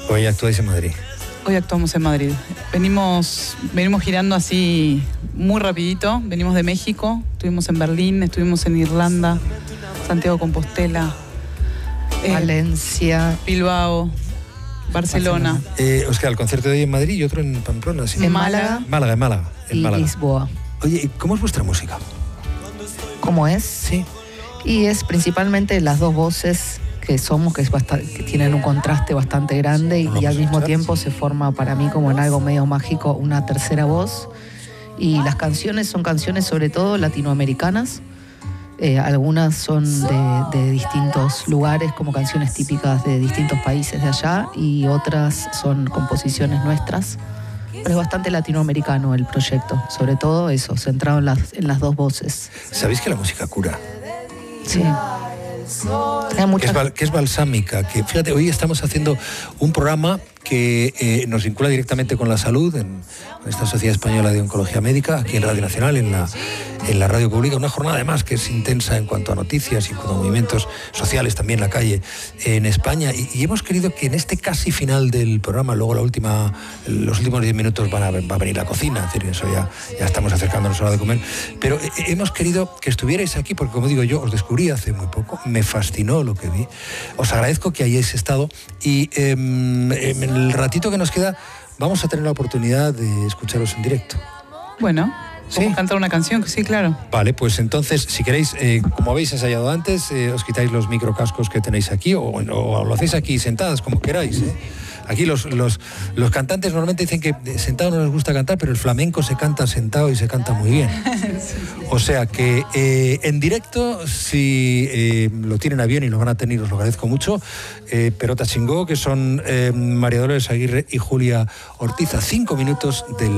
Hoy actuáis en Madrid. Hoy actuamos en Madrid. Venimos girando así muy rapidito. Venimos de México, estuvimos en Berlín, estuvimos en Irlanda, Santiago de Compostela, Valencia, Bilbao, Barcelona. Oscar, el concierto de hoy en Madrid y otro en Pamplona. ¿Sí? en Málaga, En Málaga. y Lisboa. Oye, ¿cómo es vuestra música? ¿Cómo es? Sí. Y es principalmente las dos voces que somos, que tienen un contraste bastante grande y al mismo tiempo se forma para mí como en algo medio mágico una tercera voz. Y las canciones son canciones sobre todo latinoamericanas. Algunas son de distintos lugares, como canciones típicas de distintos países de allá, y otras son composiciones nuestras. Pero es bastante latinoamericano el proyecto, sobre todo eso, centrado en las dos voces. ¿Sabéis que la música cura? Sí. Que es balsámica. Que, fíjate, hoy estamos haciendo un programa que nos vincula directamente con la salud en esta Sociedad Española de Oncología Médica, aquí en Radio Nacional, en la radio pública. Una jornada además que es intensa en cuanto a noticias y en cuanto a movimientos sociales también en la calle en España. Y hemos querido que en este casi final del programa, luego los últimos 10 minutos va a venir la cocina, es decir, eso ya estamos acercándonos a la hora de comer. Pero hemos querido que estuvierais aquí porque, como digo yo, os descubrí hace muy poco, me fascinó lo que vi. Os agradezco que hayáis estado y en el ratito que nos queda vamos a tener la oportunidad de escucharos en directo. Bueno, ¿sí? ¿Podemos cantar una canción? Sí, claro. Vale, pues entonces, si queréis, como habéis ensayado antes, os quitáis los microcascos que tenéis aquí o lo hacéis aquí sentadas, como queráis, Aquí los cantantes normalmente dicen que sentado no les gusta cantar, pero el flamenco se canta sentado y se canta muy bien. Sí. O sea que en directo, si lo tienen a bien y lo van a tener, os lo agradezco mucho, Perota Chingó, que son María Dolores Aguirre y Julia Ortiz, 5 minutos del